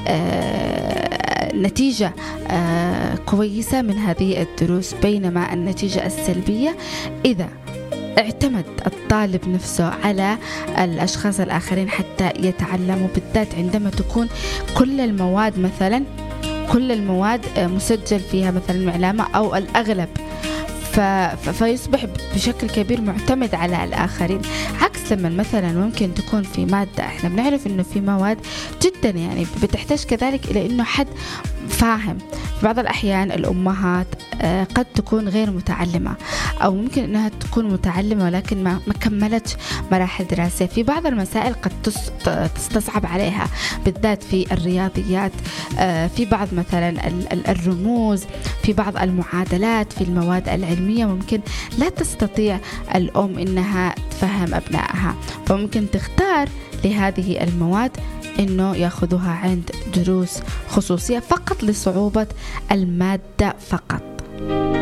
نتيجة كويسة من هذه الدروس، بينما النتيجة السلبية إذا اعتمد الطالب نفسه على الأشخاص الآخرين حتى يتعلموا، بالذات عندما تكون كل المواد مسجل فيها مثلا معلمة أو الأغلب، فيصبح بشكل كبير معتمد على الآخرين. عكس لما مثلا ممكن تكون في مادة احنا بنعرف انه في مواد جدا يعني بتحتاج كذلك الى انه حد فاهم. في بعض الأحيان الأمهات قد تكون غير متعلمة، أو ممكن أنها تكون متعلمة ولكن ما كملت مراحل دراسية. في بعض المسائل قد تستصعب عليها، بالذات في الرياضيات، في بعض مثلا الرموز، في بعض المعادلات، في المواد العلمية ممكن لا تستطيع الأم أنها تفهم أبنائها، فممكن تختار لهذه المواد إنه يأخذوها عند دروس خصوصية فقط لصعوبة المادة فقط.